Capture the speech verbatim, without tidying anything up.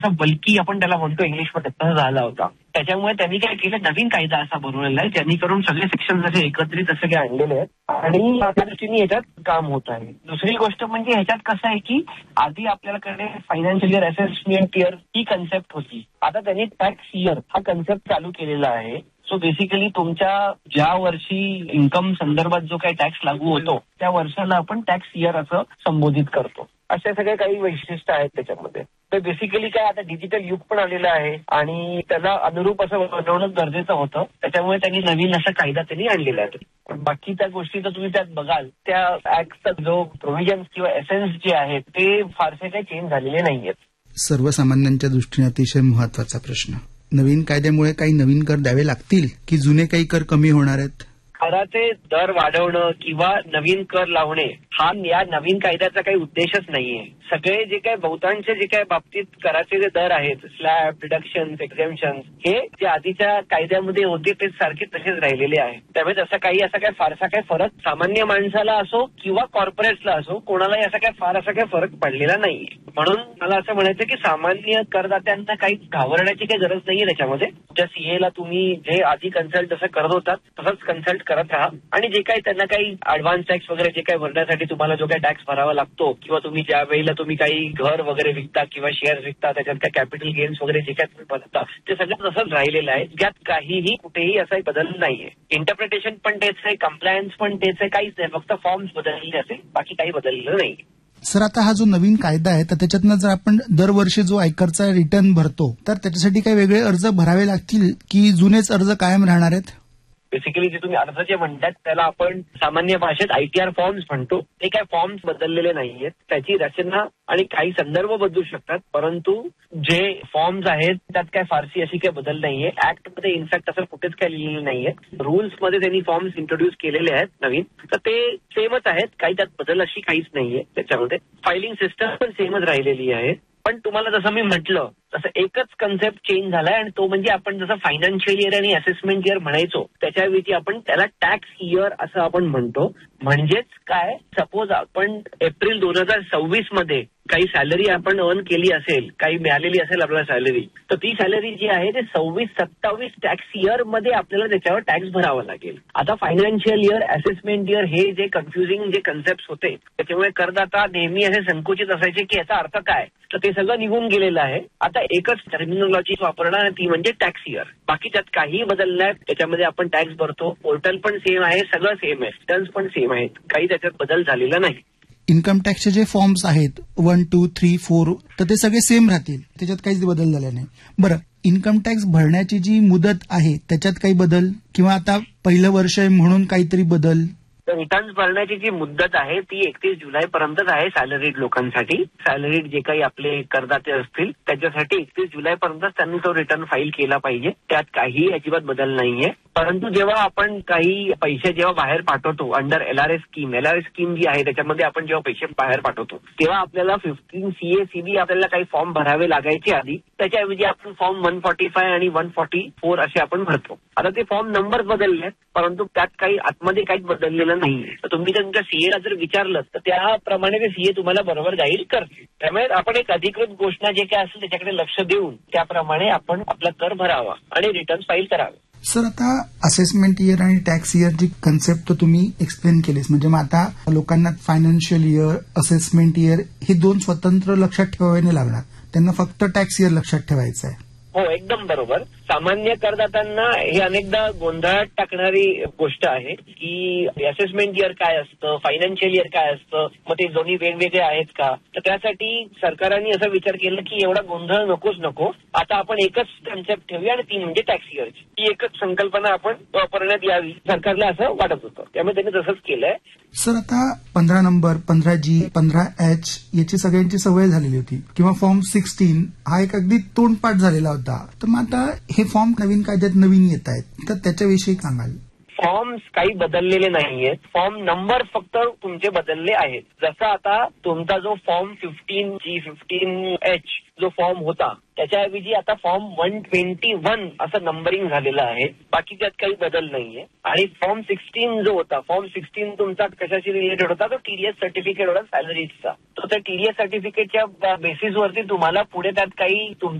Bulky आपण त्याला म्हणतो इंग्लिशमध्ये तसं झाला होता. त्याच्यामुळे त्यांनी काय केलं, नवीन कायदा असा बनवलेला आहे ज्यांनी करून सगळे सेक्शन असे एकत्रित असे काही आणलेले आहेत आणि त्या दृष्टीने ह्याच्यात काम होत आहे. दुसरी गोष्ट म्हणजे ह्याच्यात कसं आहे की आधी आपल्याकडे फायनान्शियल इयर असेसमेंट इयर ही कन्सेप्ट होती. आता त्यांनी टॅक्स इयर हा कन्सेप्ट चालू केलेला आहे. सो बेसिकली तुमच्या ज्या वर्षी इन्कम संदर्भात जो काही टॅक्स लागू होतो त्या वर्षाला आपण टॅक्स इयर असं संबोधित करतो. अशा सगळे काही वैशिष्ट्य आहेत त्याच्यामध्ये. तर बेसिकली काय आता डिजिटल युग पण आलेलं आहे आणि त्याला अनुरूप असं बनवणं गरजेचं होतं. त्याच्यामुळे त्यांनी नवीन असा कायदा त्यांनी आणलेला आहे. पण बाकी त्या गोष्टी जर तुम्ही त्यात बघाल त्या ऍक्टचा जो प्रोव्हिजन्स किंवा एसेन्स जे आहेत ते फारसे काही चेंज झालेले नाहीयेत. सर्वसामान्यांच्या दृष्टीने अतिशय महत्वाचा प्रश्न, नवीन कायद्यामुळे काही नवीन कर द्यावे लागतील की जुने काही कर कमी होणार आहेत? कराचे दर वाढवणं किंवा नवीन कर लावणे हा या नवीन कायद्याचा काही उद्देशच नाहीये. सगळे जे काही बहुतांश जे काही बाबतीत कराचे जे दर आहेत, स्लॅब, डिडक्शन, एक्झेम्पशन, हे जे आधीच्या कायद्यामध्ये होते ते सारखे तसेच राहिलेले आहेत. त्यामुळे तसा काही असा काही फारसा काही फरक सामान्य माणसाला असो किंवा कॉर्पोरेट्सला असो कोणालाही असा काही फार असा काही फरक पडलेला नाहीये. म्हणून मला असं म्हणायचं की सामान्य करदात्यांना काही घाबरण्याची काही गरज नाहीये त्याच्यामध्ये. ज्या सीएला तुम्ही जे आधी कन्सल्ट जसं करत होतात तसंच कन्सल्ट करत राहा आणि जे काही त्यांना काही ऍडव्हान्स टॅक्स वगैरे जे काही भरण्यासाठी तुम्हाला जो काही टॅक्स भरावा लागतो किंवा तुम्ही ज्या वेळेला तुम्ही काही घर वगैरे विकता किंवा शेअर विकता त्याच्यात काही कॅपिटल गेन्स वगैरे जे काही भरता ते सगळं तसंच राहिलेलं आहे. त्यात काहीही कुठेही असा बदल नाहीये. इंटरप्रिटेशन पण तेच आहे, कम्प्लायन्स पण तेच आहे, काहीच नाही. फक्त फॉर्म्स बदललेले असेल, बाकी काही बदललेलं नाही. सर आता हा जो नवीन कायदा आहे तर त्याच्यातनं जर आपण दरवर्षी जो आयकरचा रिटर्न भरतो तर त्याच्यासाठी काही वेगळे अर्ज भरावे लागतील की जुनेच अर्ज कायम राहणार आहेत? बेसिकली जे तुम्ही अर्ज जे म्हणतात त्याला आपण सामान्य भाषेत आयटीआर फॉर्म्स म्हणतो. ते काय फॉर्म्स बदललेले नाहीयेत. त्याची रचना आणि काही संदर्भ बदलू शकतात, परंतु जे फॉर्म्स आहेत त्यात काय फारसी अशी काही बदल नाहीये. ऍक्टमध्ये इनफॅक्ट असं कुठेच काही लिहिलेलं नाहीये. रूल्समध्ये त्यांनी फॉर्म्स इंट्रोड्यूस केलेले आहेत नवीन, तर ते सेमच आहेत. काही त्यात बदल अशी काहीच नाहीये. त्याच्यामध्ये फायलिंग सिस्टम पण सेमच राहिलेली आहे. पण तुम्हाला जसं मी म्हटलं तसं एकच कन्सेप्ट चेंज झालाय आणि तो म्हणजे आपण जसं फायनान्शियल इयर आणि असेसमेंट इयर म्हणायचो त्याच्याऐवजी आपण त्याला टॅक्स इयर असं आपण म्हणतो. म्हणजेच काय, सपोज आपण एप्रिल दोन हजार सव्वीस मध्ये काही सॅलरी आपण अर्न केली असेल, काही मिळालेली असेल आपल्याला सॅलरी, तर ती सॅलरी जी आहे ते सव्वीस सत्तावीस टॅक्स इयर मध्ये आपल्याला त्याच्यावर टॅक्स भरावा लागेल. आता फायनान्शियल इयर असेसमेंट इयर हे जे कन्फ्युजिंग जे कन्सेप्ट होते त्याच्यामुळे करदाता नेहमी असे संकुचित असायचे की याचा अर्थ काय, तर ते सगळं निघून गेलेलं आहे. आता एकच टर्मिनॉलॉजी वापरणार ती म्हणजे टॅक्स इयर. बाकी त्यात काही बदल नाही. त्याच्यामध्ये आपण टॅक्स भरतो, पोर्टल पण सेम आहे, सगळं सेम आहे, रिटर्न्स पण सेम आहेत, काही त्याच्यात बदल झालेला नाही. इन्कम टॅक्सचे जे फॉर्म्स आहेत वन टू थ्री फोर तर ते सगळे सेम राहतील, त्याच्यात काहीच बदल झाला नाही. बरं, इन्कम टॅक्स भरण्याची जी मुदत आहे त्याच्यात काही बदल किंवा आता पहिलं वर्ष आहे म्हणून काहीतरी बदल? रिटर्न्स भरण्याची जी मुदत आहे ती एकतीस जुलैपर्यंतच आहे सॅलरीड लोकांसाठी. सॅलरीड जे काही आपले करदाते असतील त्याच्यासाठी एकतीस जुलैपर्यंतच त्यांनी तो रिटर्न फाईल केला पाहिजे. त्यात काही अजिबात बदल नाहीये. परंतु जेव्हा आपण काही पैसे जेव्हा बाहेर पाठवतो under LRS scheme, LRS scheme जी आहे त्याच्यामध्ये आपण जेव्हा पैसे बाहेर पाठवतो तेव्हा आपल्याला फिफ्टीन सीए सीबी आपल्याला काही फॉर्म भरावे लागायचे आधी. त्याच्याऐवजी आपण फॉर्म वन फॉर्टी फाय आणि वन फॉर्टी फोर असे आपण भरतो. आता ते फॉर्म नंबर बदलले परंतु त्यात काही आतमध्ये काहीच बदललेलं नाही. तर तुम्ही जर तुमच्या सीएला जर विचारलं तर त्याप्रमाणे ते सीए तुम्हाला बरोबर गाईड करतील. त्यामुळे आपण एक अधिकृत घोषणा जे काय असेल त्याच्याकडे लक्ष देऊन त्याप्रमाणे आपण आपला कर भरावा आणि रिटर्न फाईल करावे. सर आता असेसमेंट इयर आणि टॅक्स इयरची कन्सेप्ट तर तुम्ही एक्सप्लेन केलीस, म्हणजे मग आता लोकांना फायनान्शियल इयर असेसमेंट इयर हे दोन स्वतंत्र लक्षात ठेवावे नाही लागणार, त्यांना फक्त टॅक्स इयर लक्षात ठेवायचं आहे. हो, एकदम बरोबर. सामान्य करदात्यांना हे अनेकदा गोंधळात टाकणारी गोष्ट आहे की असेसमेंट इयर काय असतं, फायनान्शियल इयर काय असतं, मग ते दोन्ही वेगवेगळे आहेत का. तर त्यासाठी सरकारने असा विचार केला की एवढा गोंधळ नकोच नको, आता आपण एकच कन्सेप्ट ठेवूया आणि ती म्हणजे टॅक्स इयरची. ही एकच संकल्पना आपण वापरण्यात यावी, सरकारला असं वाटत होतं. त्यामुळे त्यांनी तसंच केलंय. सर आता पंधरा नंबर, पंधरा जी, पंधरा एच याची सगळ्यांची सवय झालेली होती किंवा फॉर्म सिक्स्टीन हा एक अगदी तोंडपाठ झालेला होता. तर मग आता हे फॉर्म नवीन कायद्यात नवीन येत आहेत तर त्याच्याविषयी सांगाल? फॉर्म्स काही बदललेले नाहीयेत. फॉर्म नंबर फक्त तुमचे बदलले आहेत. जसं आता तुमचा जो form fifteen G fifteen H जो फॉर्म होता त्याच्याऐवजी आता फॉर्म वन ट्वेंटी वन असं नंबरिंग झालेलं आहे. बाकी त्यात काही बदल नाहीये. आणि फॉर्म सिक्स्टीन जो होता फॉर्म सिक्स्टीन तुमचा कशाशी रिलेटेड होता तो टीडीएस सर्टिफिकेट होता सॅलरीजचा. तर त्या टीडीएस सर्टिफिकेटच्या बेसिसवरती तुम्हाला पुढे त्यात काही